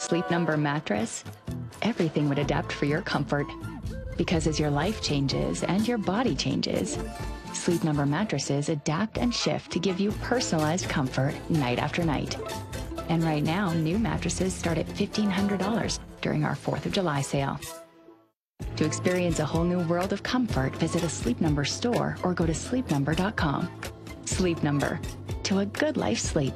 Sleep Number mattress, everything would adapt for your comfort. Because as your life changes and your body changes, Sleep Number mattresses adapt and shift to give you personalized comfort night after night. And right now, new mattresses start at $1,500 during our 4th of July sale. To experience a whole new world of comfort, visit a Sleep Number store or go to sleepnumber.com. Sleep Number, to a good life sleep.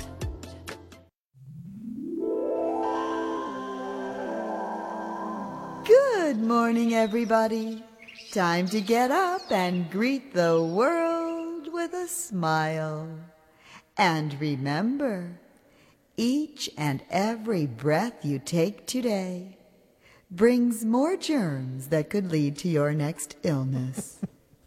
Good morning, everybody. Time to get up and greet the world with a smile. And remember, each and every breath you take today brings more germs that could lead to your next illness.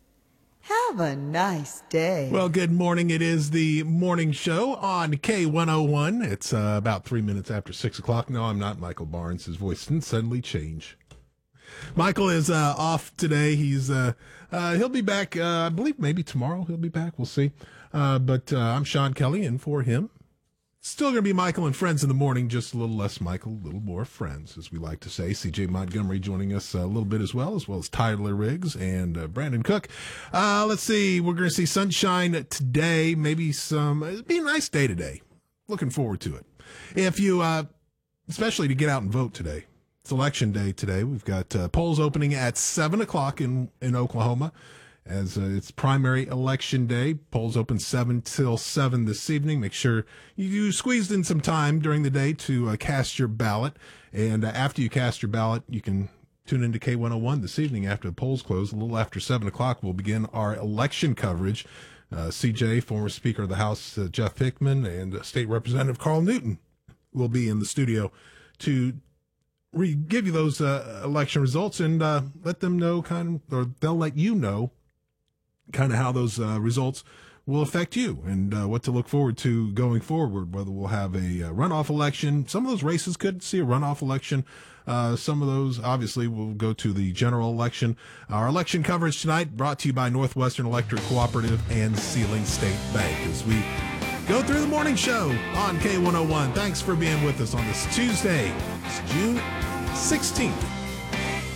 Have a nice day. Well, good morning. It is the morning show on K101. It's about 3 minutes after 6 o'clock. No, I'm not Michael Barnes. His voice didn't suddenly change. Michael is off today. He'll be back, I believe maybe tomorrow he'll be back. We'll see. But I'm Sean Kelly in for him. Still going to be Michael and Friends in the morning, just a little less Michael, a little more Friends, as we like to say. CJ Montgomery joining us a little bit as well as Tyler Riggs and Brandon Cook. Let's see. We're going to see sunshine today. It'll be a nice day today. Looking forward to it. If you, especially to get out and vote today. It's election day today. We've got polls opening at 7 o'clock in Oklahoma as it's primary election day. Polls open 7 till 7 this evening. Make sure you squeezed in some time during the day to cast your ballot. And after you cast your ballot, you can tune into K101 this evening after the polls close. A little after 7 o'clock, we'll begin our election coverage. CJ, former Speaker of the House Jeff Hickman, and State Representative Carl Newton will be in the studio to give you those election results and let them know they'll let you know kind of how those results will affect you and what to look forward to going forward, whether we'll have a runoff election. Some of those races could see a runoff election. Some of those, obviously, will go to the general election. Our election coverage tonight brought to you by Northwestern Electric Cooperative and Sealing State Bank as we go through the morning show on K101. Thanks for being with us on this Tuesday. It's June 16th.